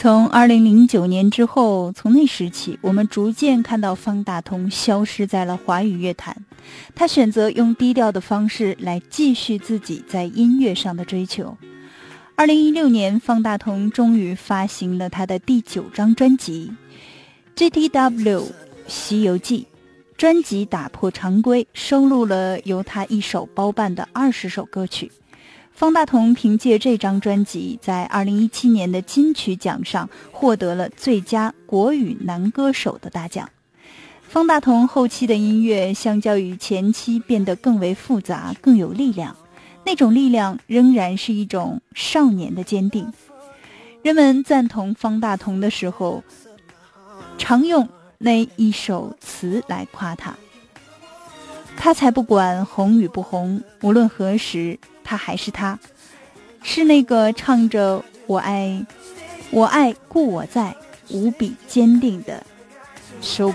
从2009年之后，从那时起，我们逐渐看到方大同消失在了华语乐坛。他选择用低调的方式来继续自己在音乐上的追求。2016年，方大同终于发行了他的第9张专辑《GTW 西游记》。专辑打破常规，收录了由他一手包办的20首歌曲。方大同凭借这张专辑在2017年的金曲奖上获得了最佳国语男歌手的大奖。方大同后期的音乐相较于前期变得更为复杂，更有力量，那种力量仍然是一种少年的坚定。人们赞同方大同的时候，常用那一首词来夸他。他才不管红与不红，无论何时他还是他，是那个唱着我爱故我在无比坚定的手